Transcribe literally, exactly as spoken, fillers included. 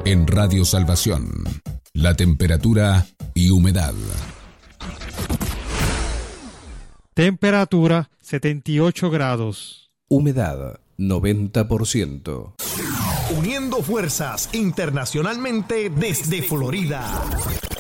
En Radio Salvación, la temperatura y humedad. Temperatura setenta y ocho grados. Humedad noventa por ciento. Uniendo fuerzas internacionalmente desde Florida.